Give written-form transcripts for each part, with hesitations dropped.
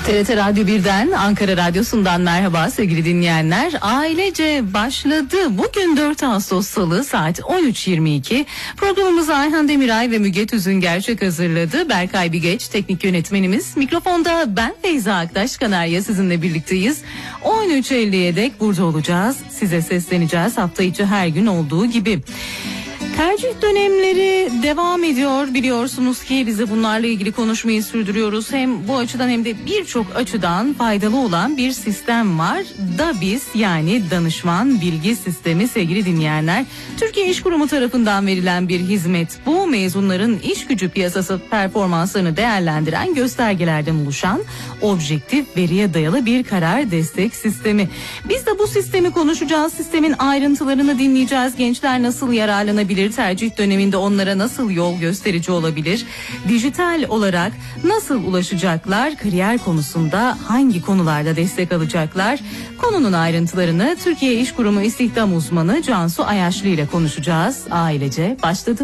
TRT Radyo 1'den, Ankara Radyosu'ndan merhaba sevgili dinleyenler. Ailece başladı. Bugün 4 Ağustos Salı saat 13.22. Programımızı Ayhan Demiray ve Müge Tüzün gerçek hazırladı. Berkay Bigeç teknik yönetmenimiz. Mikrofonda ben Feyza Aktaş Kanarya sizinle birlikteyiz. 13.50'ye dek burada olacağız. Size sesleneceğiz hafta içi her gün olduğu gibi. Tercih dönemleri devam ediyor. Biliyorsunuz ki biz de bunlarla ilgili konuşmayı sürdürüyoruz. Hem bu açıdan hem de birçok açıdan faydalı olan bir sistem var. DABİS yani Danışman Bilgi Sistemi sevgili dinleyenler. Türkiye İş Kurumu tarafından verilen bir hizmet. Bu mezunların iş gücü piyasası performanslarını değerlendiren göstergelerden oluşan objektif veriye dayalı bir karar destek sistemi. Biz de bu sistemi konuşacağız. Sistemin ayrıntılarını dinleyeceğiz. Gençler nasıl yararlanabilir? Tercih döneminde onlara nasıl yol gösterici olabilir? Dijital olarak nasıl ulaşacaklar? Kariyer konusunda hangi konularda destek alacaklar? Konunun ayrıntılarını Türkiye İş Kurumu İstihdam Uzmanı Cansu Ayaşlı ile konuşacağız. Ailece başladı.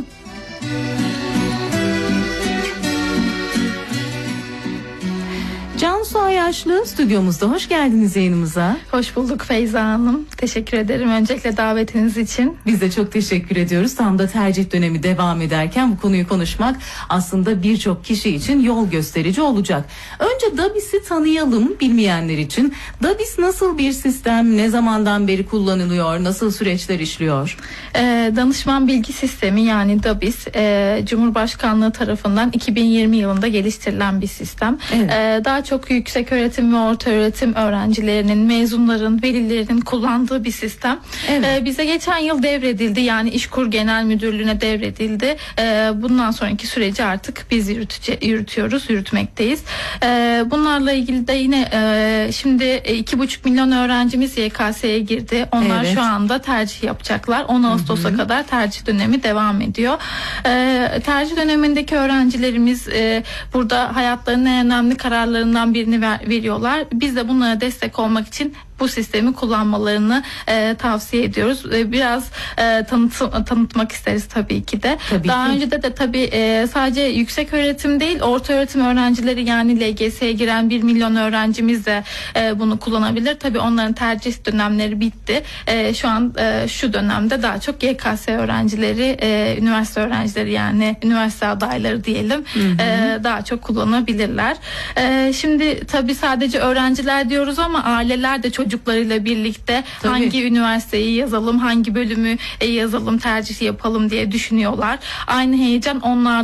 Cansu Ayaşlı stüdyomuzda. Hoş geldiniz yayınımıza. Hoş bulduk Feyza Hanım. Teşekkür ederim öncelikle davetiniz için. Biz de çok teşekkür ediyoruz. Tam da tercih dönemi devam ederken bu konuyu konuşmak aslında birçok kişi için yol gösterici olacak. Önce DABİS'i tanıyalım bilmeyenler için. DABİS nasıl bir sistem? Ne zamandan beri kullanılıyor? Nasıl süreçler işliyor? Danışman Bilgi Sistemi yani DABİS Cumhurbaşkanlığı tarafından 2020 yılında geliştirilen bir sistem. Evet. Daha çok yüksek öğretim ve orta öğretim öğrencilerinin, mezunların, velilerinin kullandığı bir sistem. Evet. Bize geçen yıl devredildi. Yani İşkur Genel Müdürlüğü'ne devredildi. Bundan sonraki süreci artık biz yürütmekteyiz. Bunlarla ilgili de yine şimdi 2,5 milyon öğrencimiz YKS'ye girdi. Onlar evet. Şu anda tercih yapacaklar. 10 Ağustos'a kadar tercih dönemi devam ediyor. Tercih dönemindeki öğrencilerimiz burada hayatlarının en önemli kararlarından birini veriyorlar. Biz de bunlara destek olmak için bu sistemi kullanmalarını tavsiye ediyoruz. Biraz tanıtmak isteriz tabii ki de. Daha önce de tabii sadece yüksek öğretim değil, orta öğretim öğrencileri yani LGS'ye giren 1 milyon öğrencimiz de bunu kullanabilir. Tabii onların tercih dönemleri bitti. Şu an şu dönemde daha çok YKS öğrencileri, üniversite öğrencileri yani üniversite adayları diyelim daha çok kullanabilirler. Şimdi tabii sadece öğrenciler diyoruz ama aileler de çocuklarıyla birlikte tabii. Hangi üniversiteyi yazalım, hangi bölümü yazalım, tercih yapalım diye düşünüyorlar. Aynı heyecan onlar